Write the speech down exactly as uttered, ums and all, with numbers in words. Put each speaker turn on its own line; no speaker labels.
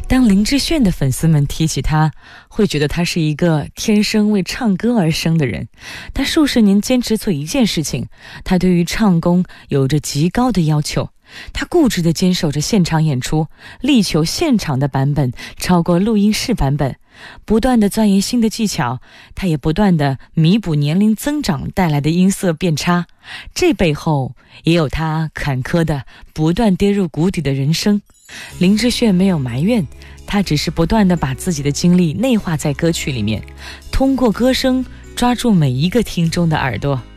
当林志炫的粉丝们提起他，会觉得他是一个天生为唱歌而生的人。他数十年坚持做一件事情，他对于唱功有着极高的要求。他固执地坚守着现场演出，力求现场的版本超过录音室版本，不断地钻研新的技巧，他也不断地弥补年龄增长带来的音色变差。这背后也有他坎坷的不断跌入谷底的人生。林志炫没有埋怨，他只是不断地把自己的经历内化在歌曲里面，通过歌声抓住每一个听众的耳朵。